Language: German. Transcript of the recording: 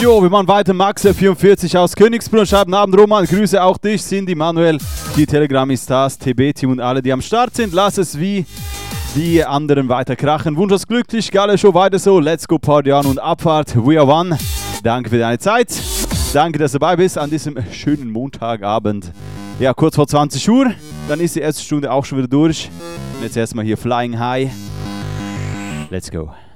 Jo, wir machen weiter. Max44 aus Königsbrunn schreibt einen Abend, Roman. Grüße auch dich, Cindy, Manuel, die Telegram-Stars, TB-Team und alle, die am Start sind. Lass es wie die anderen weiter krachen. Wunsch uns glücklich, geile Show, weiter so. Let's go, Party on und Abfahrt. We are one. Danke für deine Zeit. Danke, dass du dabei bist an diesem schönen Montagabend. Ja, kurz vor 20 Uhr. Dann ist die erste Stunde auch schon wieder durch. Und jetzt erstmal hier Flying High. Let's go.